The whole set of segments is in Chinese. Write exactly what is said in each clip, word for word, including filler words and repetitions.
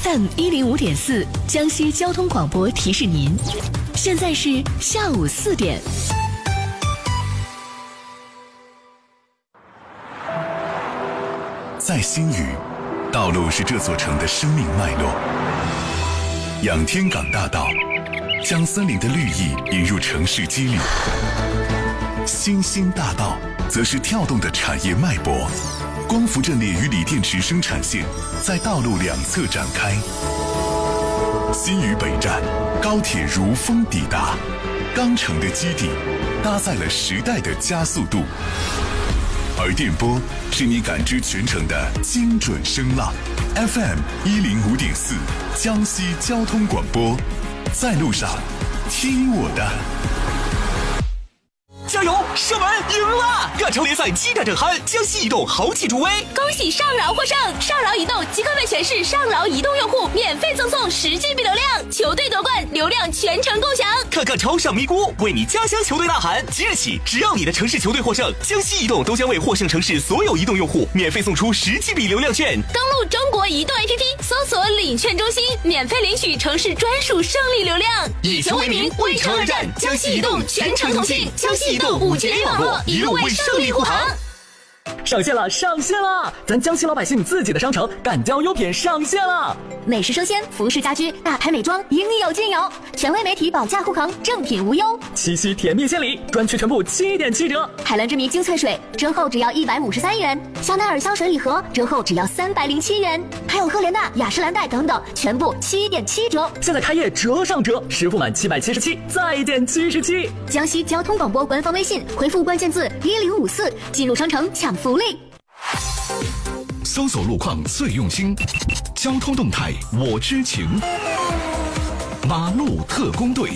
F M 一零五点四江西交通广播提示您，现在是下午四点。 在新余，道路是这座城的生命脉络。仰天港大道将森林的绿意引入城市肌理，新兴大道则是跳动的产业脉搏。光伏阵列与锂电池生产线在道路两侧展开。新余北站，高铁如风抵达，钢城的基地搭载了时代的加速度。而电波是你感知全程的精准声浪。F M 一零五点四江西交通广播，在路上听我的。 加油！射门赢了！亚洲联赛激战正酣，江西移动豪气助威， 恭喜上饶获胜！上饶移动即刻为全市上饶移动用户免费赠送十 G B 流量，球队夺冠，流量全程共享。 看看超上咪咕，为你家乡球队呐喊！即日起，只要你的城市球队获胜，江西移动都将为获胜城市所有移动用户免费送出十 G B 流量券。 登录中国移动 A P P， 搜索领券中心，免费领取城市专属胜利流量。 以球为名，为城而战，江西移动全程同信，江西移动五 G 网络一路为胜利护航。 上线了，上线了！咱江西老百姓自己的商城敢交优品上线了， 美食生鲜、服饰家居、大牌美妆应有尽有，权威媒体保价护航，正品无忧。 七夕甜蜜献礼，专区全部七点七折。 海蓝之谜精粹水折后只要一百五十三元，香奈儿香水礼盒折后只要三百零七元，还有赫莲娜、雅诗兰黛等等，全部七点七折。 现在开业折上折，实付满七百七十七再减七十七。 江西交通广播官方微信回复关键字一零五四，进入商城抢福利。 搜索路况最用心，交通动态我知情。马路特工队。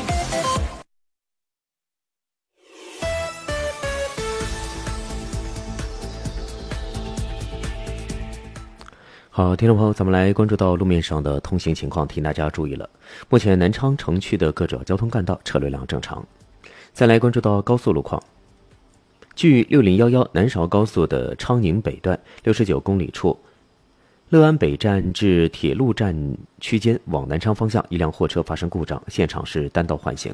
好，听众朋友，咱们来关注到路面上的通行情况，提大家注意了。目前南昌城区的各主要交通干道车流量正常。再来关注到高速路况。距六零一一南韶高速的昌宁北段六十九公里处，乐安北站至铁路站区间往南昌方向，一辆货车发生故障，现场是单道缓行。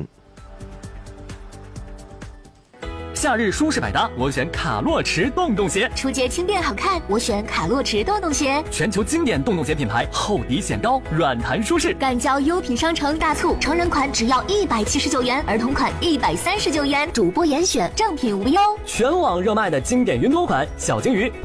夏日舒适百搭，我选卡洛驰洞洞鞋； 出街轻便好看，我选卡洛驰洞洞鞋。 全球经典洞洞鞋品牌，厚底显高，软弹舒适。 敢交优品商城大促，成人款只要一百七十九元，儿童款一百三十九元，主播严选，正品无忧。 全网热卖的经典云朵款小鲸鱼。